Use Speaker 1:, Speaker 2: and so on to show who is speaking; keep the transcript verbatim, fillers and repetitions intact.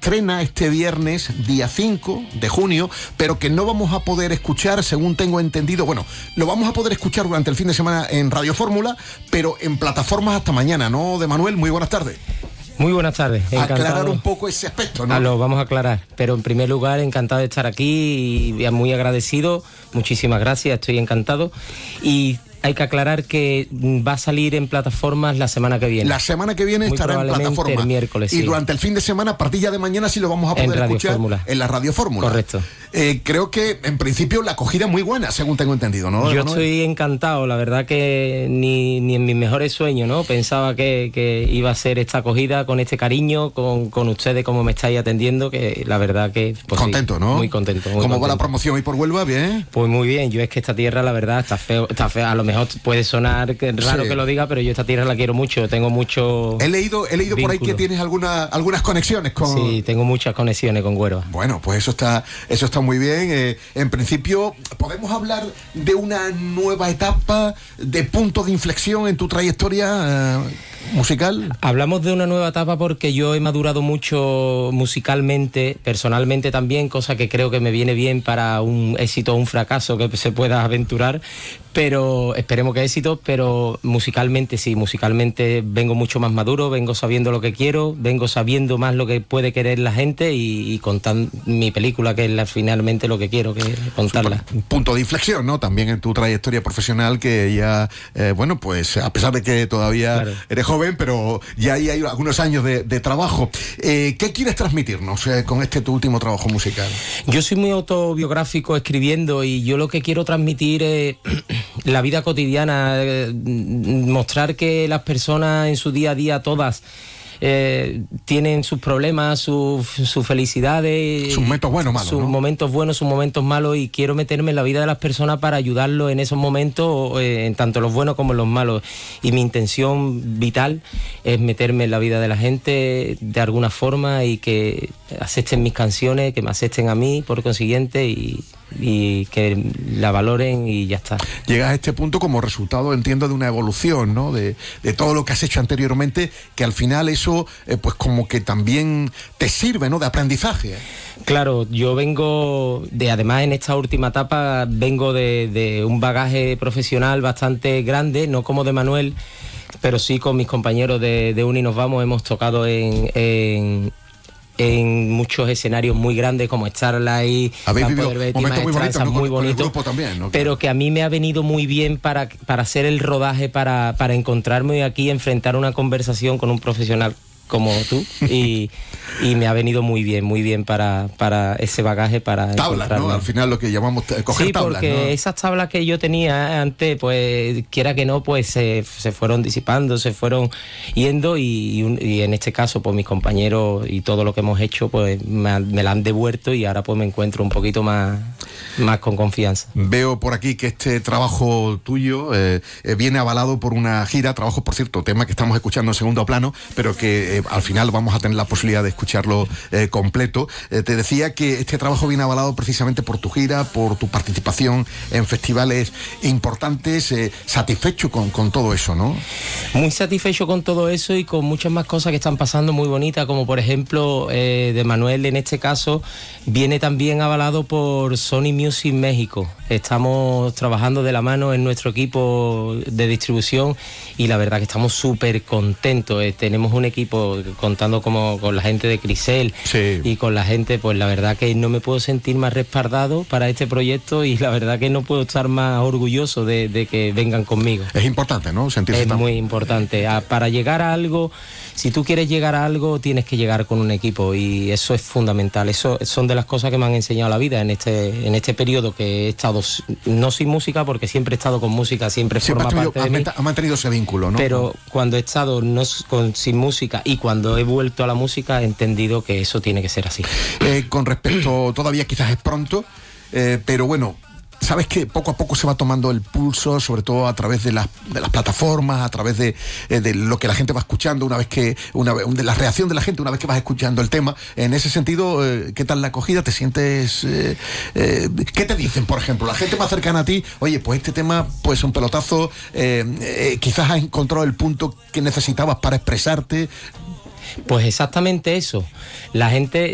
Speaker 1: estrena este viernes, día cinco de junio, pero que no vamos a poder escuchar, según tengo entendido. Bueno, lo vamos a poder escuchar durante el fin de semana en Radio Fórmula, pero en plataformas hasta mañana, ¿no? De Manuel, muy buenas tardes.
Speaker 2: Muy buenas tardes, encantado.
Speaker 1: Aclarar un poco ese aspecto, ¿no?
Speaker 2: Ah, lo vamos a aclarar, pero en primer lugar encantado de estar aquí y muy agradecido, muchísimas gracias, estoy encantado. Y hay que aclarar que va a salir en plataformas la semana que viene.
Speaker 1: La semana que viene
Speaker 2: Muy
Speaker 1: estará en plataformas.
Speaker 2: El miércoles,
Speaker 1: y
Speaker 2: sí.
Speaker 1: durante el fin de semana, a partir ya de mañana, sí lo vamos a poder
Speaker 2: en Radio
Speaker 1: escuchar
Speaker 2: Fórmula.
Speaker 1: En la Radio Fórmula.
Speaker 2: Correcto.
Speaker 1: Eh, creo que, en principio, la acogida es muy buena, según tengo entendido, ¿no?
Speaker 2: Yo
Speaker 1: Manuel?
Speaker 2: estoy encantado, la verdad que ni, ni en mis mejores sueños, ¿no? Pensaba que, que iba a ser esta acogida con este cariño, con, con ustedes, como me estáis atendiendo, que la verdad que... Pues,
Speaker 1: contento,
Speaker 2: sí,
Speaker 1: ¿no?
Speaker 2: Muy contento. Muy
Speaker 1: ¿Cómo
Speaker 2: contento.
Speaker 1: va la promoción hoy por Huelva? ¿Bien?
Speaker 2: Pues muy bien, yo es que esta tierra, la verdad, está feo, está fea. A lo mejor puede sonar que raro
Speaker 1: Sí.
Speaker 2: que lo diga, pero yo esta tierra la quiero mucho, tengo mucho...
Speaker 1: He leído, he leído por ahí que tienes alguna, algunas conexiones con...
Speaker 2: Sí, tengo muchas conexiones con Huelva.
Speaker 1: Bueno, pues eso está, eso está muy bien. Eh, en principio, ¿podemos hablar de una nueva etapa, de punto de inflexión en tu trayectoria eh, musical?
Speaker 2: Hablamos de una nueva etapa porque yo he madurado mucho musicalmente, personalmente también, cosa que creo que me viene bien para un éxito o un fracaso que se pueda aventurar, pero esperemos que éxito, pero musicalmente sí, musicalmente vengo mucho más maduro, vengo sabiendo lo que quiero, vengo sabiendo más lo que puede querer la gente y, y contar mi película, que es la, finalmente lo que quiero, que es contarla.
Speaker 1: Un punto de inflexión, ¿no? También en tu trayectoria profesional, que ya, eh, bueno, pues a pesar de que todavía claro. eres joven, pero ya hay, hay algunos años de, de trabajo. Eh, ¿Qué quieres transmitirnos eh, con este tu último trabajo musical?
Speaker 2: Yo soy muy autobiográfico escribiendo y yo lo que quiero transmitir es la vida cotidiana, eh, mostrar que las personas en su día a día todas Eh, tienen sus problemas, sus su felicidades,
Speaker 1: sus momentos buenos, malos,
Speaker 2: sus
Speaker 1: ¿no?
Speaker 2: momentos buenos, sus momentos malos, y quiero meterme en la vida de las personas para ayudarlos en esos momentos, eh, en tanto los buenos como los malos. Y mi intención vital es meterme en la vida de la gente de alguna forma y que acepten mis canciones, que me acepten a mí por consiguiente y y que la valoren y ya está.
Speaker 1: Llegas a este punto como resultado, entiendo, de una evolución, ¿no? De, de todo lo que has hecho anteriormente, que al final eso, eh, pues como que también te sirve, ¿no? De aprendizaje.
Speaker 2: Claro, yo vengo de, además en esta última etapa, vengo de, de un bagaje profesional bastante grande, no como de Manuel, pero sí con mis compañeros de, de Uni Nos Vamos, hemos tocado en... en en muchos escenarios muy grandes como Starlight,
Speaker 1: habéis vivido momentos muy bonitos, ¿no?
Speaker 2: muy
Speaker 1: con,
Speaker 2: bonito,
Speaker 1: con el grupo también, ¿no?
Speaker 2: Pero que a mí me ha venido muy bien para, para hacer el rodaje, para, para encontrarme aquí, enfrentar una conversación con un profesional como tú y, y me ha venido muy bien, muy bien para, para ese bagaje, para
Speaker 1: tablas, ¿no? Al final lo que llamamos coger
Speaker 2: sí,
Speaker 1: tablas,
Speaker 2: porque
Speaker 1: ¿no?
Speaker 2: esas tablas que yo tenía antes, pues quiera que no, pues se, se fueron disipando, se fueron yendo y, y, y en este caso, pues mis compañeros y todo lo que hemos hecho, pues me, me la han devuelto y ahora pues me encuentro un poquito más, más con confianza.
Speaker 1: Veo por aquí que este trabajo tuyo eh, eh, viene avalado por una gira, trabajo, por cierto, tema que estamos escuchando en segundo plano, pero que eh, al final vamos a tener la posibilidad de escucharlo eh, completo. Eh, te decía que este trabajo viene avalado precisamente por tu gira, por tu participación en festivales importantes, eh, satisfecho con, con todo eso, ¿no?
Speaker 2: Muy satisfecho con todo eso y con muchas más cosas que están pasando muy bonitas, como por ejemplo eh, de Manuel en este caso, viene también avalado por Sony Music México. Estamos trabajando de la mano en nuestro equipo de distribución y la verdad que estamos súper contentos. Eh, tenemos un equipo contando como con la gente de Crisel
Speaker 1: sí.
Speaker 2: y con la gente, pues la verdad que no me puedo sentir más respaldado para este proyecto y la verdad que no puedo estar más orgulloso de, de que vengan conmigo.
Speaker 1: Es importante, ¿no? Sentirse
Speaker 2: es
Speaker 1: tan...
Speaker 2: muy importante. A, para llegar a algo, si tú quieres llegar a algo, tienes que llegar con un equipo y eso es fundamental. Eso son de las cosas que me han enseñado la vida en este, en este periodo que he estado, no sin música, porque siempre he estado con música, siempre, siempre forma tenido, parte de mí.
Speaker 1: Ha mantenido ese vínculo, ¿no?
Speaker 2: Pero cuando he estado no, con, sin música y cuando he vuelto a la música, he entendido que eso tiene que ser así.
Speaker 1: Eh, con respecto, todavía quizás es pronto, eh, pero bueno, sabes que poco a poco se va tomando el pulso, sobre todo a través de las, de las plataformas, a través de, eh, de lo que la gente va escuchando, una vez que, una vez, de la reacción de la gente una vez que vas escuchando el tema. En ese sentido, eh, ¿qué tal la acogida? ¿Te sientes? Eh, eh, ¿Qué te dicen, por ejemplo? La gente más cercana a ti, oye, pues este tema, pues un pelotazo, eh, eh, quizás has encontrado el punto que necesitabas para expresarte.
Speaker 2: Pues exactamente eso. La gente